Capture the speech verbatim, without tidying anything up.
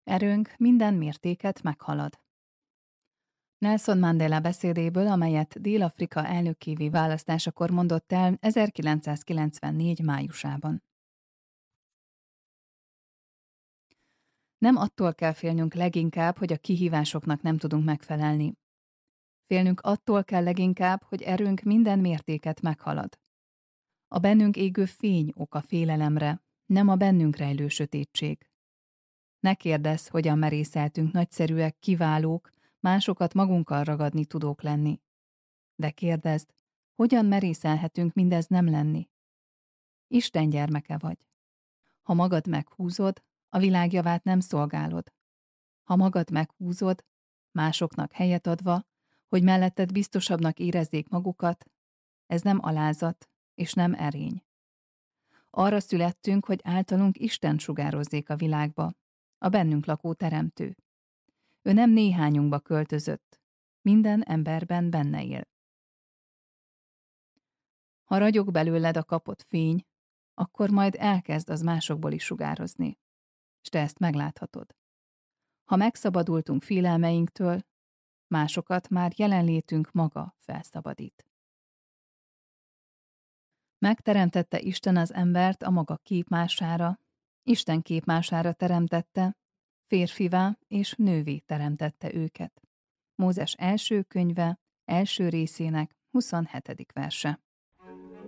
Erőnk minden mértéket meghalad. Nelson Mandela beszédéből, amelyet Dél-Afrika elnökévé választásakor mondott el ezerkilencszázkilencvennégy májusában. Nem attól kell félnünk leginkább, hogy a kihívásoknak nem tudunk megfelelni. Félnünk attól kell leginkább, hogy erőnk minden mértéket meghalad. A bennünk égő fény oka félelemre, nem a bennünk rejlő sötétség. Ne kérdezz, hogyan merészeltünk nagyszerűek, kiválók, másokat magunkkal ragadni tudók lenni. De kérdezd, hogyan merészelhetünk mindez nem lenni? Isten gyermeke vagy. Ha magad meghúzod, a világ javát nem szolgálod. Ha magad meghúzod, másoknak helyet adva, hogy melletted biztosabbnak érezzék magukat, ez nem alázat és nem erény. Arra születtünk, hogy általunk Isten sugározzék a világba, a bennünk lakó teremtő. Ő nem néhányunkba költözött, minden emberben benne él. Ha ragyog belőled a kapott fény, akkor majd elkezd az másokból is sugározni, és te ezt megláthatod. Ha megszabadultunk félelmeinktől, másokat már jelenlétünk maga felszabadít. Megteremtette Isten az embert a maga képmására, Isten képmására teremtette, férfivá és nővé teremtette őket. Mózes első könyve, első részének huszonhetedik verse.